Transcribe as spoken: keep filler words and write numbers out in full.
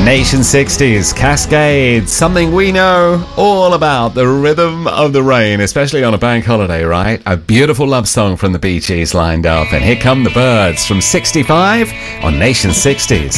Nation sixties, Cascades, something we know all about, the rhythm of the rain, especially on a bank holiday, right? A beautiful love song from the Bee Gees lined up. And here come the Birds from sixty-five on Nation sixties.